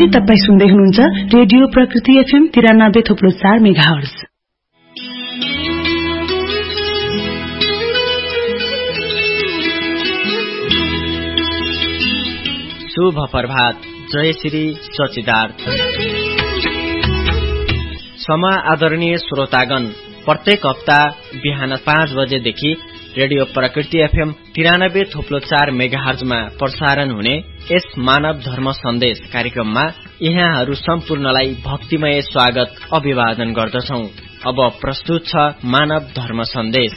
अहिले तपाई सुन्दै हुनुहुन्छ रेडियो प्रकृति एफएम 93.4 मेगाहर्ज। शुभ प्रभात। जय श्री सच्चिदार्थ। समा आदरणीय श्रोतागण, प्रत्येक हप्ता बिहान 5 बजेदेखि रेडियो प्रकृति एफएम 93.4 मेगाहर्जमा प्रसारण हुने यस मानव धर्म सन्देश कार्यक्रममा यहाँहरू सम्पूर्णलाई भक्तिमय स्वागत अभिवादन गर्दछौं। अब प्रस्तुत छ मानव धर्म सन्देश।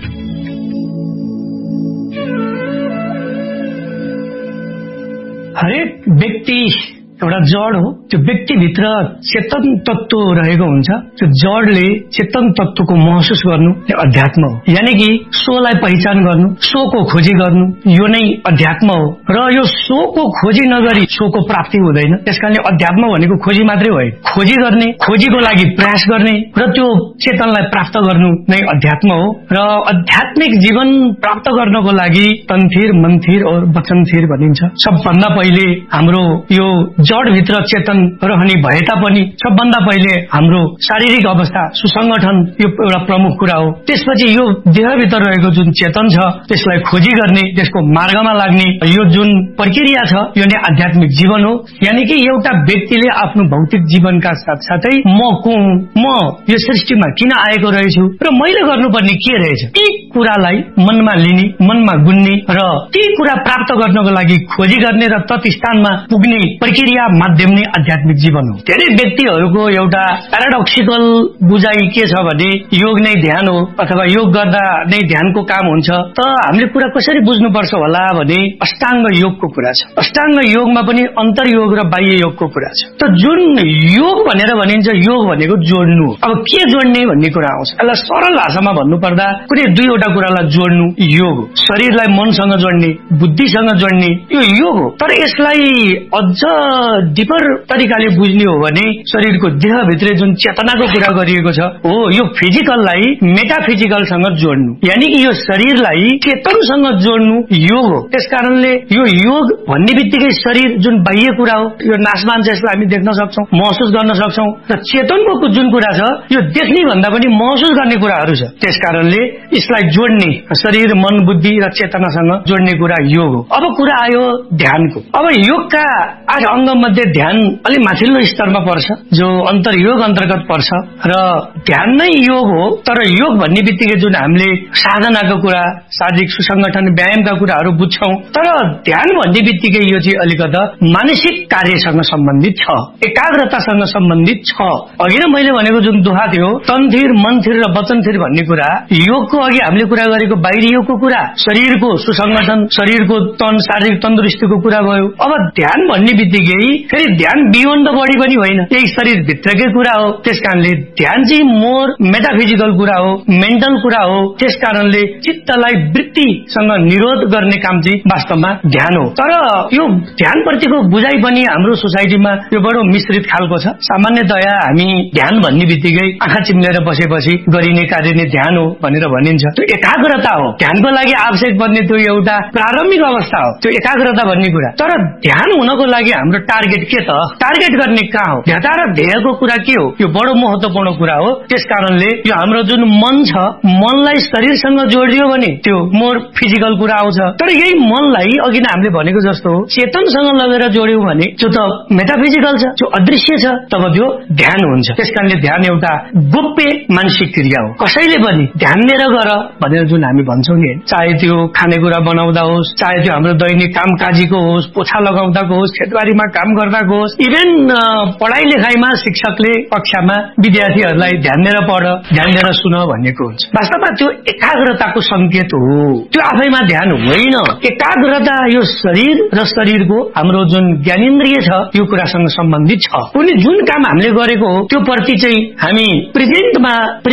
हरेक व्यक्ति एउटा जड हो। त्यो व्यक्तिभित्र चेतन तत्व रहेको हुन्छ। त्यो जडले चेतन तत्वको महसुस गर्नु अध्यात्म हो। यानी कि सोलाई पहिचान गर्नु, सोको खोजी गर्नु, यो नै अध्यात्म हो। र यो सोको खोजी नगरी सोको प्राप्ति हुँदैन। त्यसकारणले अध्यात्म भनेको खोजी मात्रै होइन, खोजी गर्ने, खोजीको लागि प्रयास गर्ने र त्यो चेतनलाई प्राप्त गर्नु नै अध्यात्म हो। र आध्यात्मिक जीवन प्राप्त गर्नको लागि तन्थिर, मन्थिर और वचनथिर भनिन्छ। सबभन्दा पहिले हाम्रो यो जडभित्र चेतन रहने भए तापनि सबभन्दा पहिले हाम्रो शारीरिक अवस्था सुसंगठन यो एउटा प्रमुख कुरा हो। त्यसपछि यो देहभित्र रहेको जुन चेतन छ त्यसलाई खोजी गर्ने, त्यसको मार्गमा लाग्ने यो जुन प्रक्रिया छ यो नै आध्यात्मिक जीवन हो। यानी कि एउटा व्यक्तिले आफ्नो भौतिक जीवनका साथसाथै म को हुँ, म यो सृष्टिमा किन आएको रहेछु र मैले गर्नुपर्ने के रहेछ, ती कुरालाई मनमा लिने, मनमा गुन्ने र ती कुरा प्राप्त गर्नको लागि खोजी गर्ने र तत्स्थानमा पुग्ने प्रक्रिया माध्यम नै आध्यात्मिक जीवन हो। धेरै व्यक्तिहरूको एउटा प्याराडोक्सिकल बुझाइ के छ भने योग नै ध्यान हो अथवा योग गर्दा नै ध्यानको काम हुन्छ। त हामीले कुरा कसरी बुझ्नुपर्छ होला भने अष्टाङ्ग योगको कुरा छ। अष्टाङ्ग योगमा पनि अन्तर्योग र बाह्य योगको कुरा छ। त जुन योग भनेर भनिन्छ, योग भनेको जोड्नु। अब के जोड्ने भन्ने कुरा आउँछ। यसलाई सरल भाषामा भन्नुपर्दा कुनै दुईवटा कुरालाई जोड्नु योग हो। शरीरलाई मनसँग जोड्ने, बुद्धिसँग जोड्ने यो योग हो। तर यसलाई अझ डिपर तरिकाले बुझ्ने हो भने शरीरको देहभित्र जुन चेतनाको कुरा गरिएको छ हो यो फिजिकललाई मेटाफिजिकलसँग जोड्नु, यानी कि यो शरीरलाई चेतनसँग जोड्नु योग हो। त्यसकारणले यो योग भन्ने बित्तिकै शरीर जुन बाह्य कुरा हो यो नाशमान छ, यसलाई हामी देख्न सक्छौं, महसुस गर्न सक्छौं। र चेतनको जुन कुरा छ यो देख्ने भन्दा पनि महसुस गर्ने कुराहरू छ। त्यसकारणले यसलाई जोड्ने, शरीर मन बुद्धि र चेतनासँग जोड्ने कुरा योग हो। अब कुरा आयो ध्यानको। अब योगका 8 अंग मध्ये ध्यान अलि माथिल्लो स्तरमा पर्छ, जो अन्तर्योग अन्तर्गत पर्छ र ध्यान नै योग हो। तर योग भन्ने बित्तिकै जुन हामीले साधनाको कुरा, शारीरिक सुसंगठन व्यायामका कुराहरू बुझ्छौं, तर ध्यान भन्ने बित्तिकै यो चाहिँ अलिकता मानसिक कार्यसँग सम्बन्धित छ, एकाग्रतासँग सम्बन्धित छ। अघि नै मैले भनेको जुन दोहा थियो तन्थिर, मनथिर र वचनथिर भन्ने कुरा, योगको अघि हामीले कुरा गरेको बाहिरी योगको कुरा, शरीरको सुसंगठन, शरीरको तन, शारीरिक तन्दुरुस्तीको कुरा भयो। अब ध्यान भन्ने बित्तिकै फेरि ध्यान बियोन्ड द बडी पनि होइन, यही शरीर भित्रकै कुरा हो। त्यसकारणले ध्यान चाहिँ मोर मेटाफिजिकल कुरा हो, मेन्टल कुरा हो। त्यसकारणले चित्तलाई वृत्तिसँग निरोध गर्ने काम चाहिँ वास्तवमा ध्यान हो। तर यो ध्यान प्रतिको बुझाइ पनि हाम्रो सोसाइटीमा यो बडो मिश्रित खालको छ। सामान्यतया हामी ध्यान भन्ने बित्तिकै आँखा चिम्लेर बसेपछि गरिने कार्य नै ध्यान हो भनेर भनिन्छ। त्यो एकाग्रता हो, ध्यानको लागि आवश्यक पर्ने त्यो एउटा प्रारम्भिक अवस्था हो त्यो एकाग्रता भन्ने कुरा। तर ध्यान हुनको लागि हाम्रो टार्गेट के त, टार्गेट गर्ने कहाँ हो, ध्येता र ध्येयको कुरा के हो, यो बडो महत्वपूर्ण कुरा हो। त्यसकारणले यो हाम्रो जुन मन छ, मनलाई शरीरसँग जोडियो भने त्यो मोर फिजिकल कुरा आउँछ। तर यही मनलाई अघि नै हामीले भनेको जस्तो चेतनसँग लगेर जोड्यौं भने त्यो त मेटाफिजिकल छ, त्यो अदृश्य छ, तब त्यो ध्यान हुन्छ। त्यसकारणले ध्यान एउटा गोप्य मानसिक क्रिया हो। कसैले पनि ध्यान दिएर गर भनेर जुन हामी भन्छौं नि, चाहे त्यो खानेकुरा बनाउँदा होस्, चाहे त्यो हाम्रो दैनिक कामकाजीको होस्, पोछा लगाउँदाको होस्, खेतबारीमा काम गर्दाको होस्, इभन पढाइ लेखाइमा शिक्षकले कक्षामा विद्यार्थीहरूलाई ध्यान दिएर पढ, ध्यान दिएर सुन भनेको हुन्छ। वास्तवमा त्यो एकाग्रताको संकेत हो, त्यो आफैमा ध्यान होइन। एकाग्रता यो शरीर र शरीरको हाम्रो जुन ज्ञानेन्द्रिय छ यो कुरासँग सम्बन्धित छ। कुनै जुन काम हामीले गरेको हो त्यो प्रति चाहिँ हामी प्रेजेन्टमा